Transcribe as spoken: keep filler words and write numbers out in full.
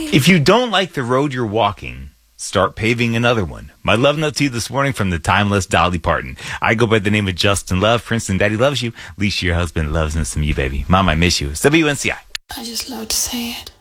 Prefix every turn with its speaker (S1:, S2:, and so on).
S1: If you don't like the road you're walking, start paving another one. My love note to you this morning from the timeless Dolly Parton. I go by the name of Justin Love. Princeton, Daddy loves you. Leisha, your husband, loves and some you, baby. Mom, I miss you. It's W N C I.
S2: I just love to say it.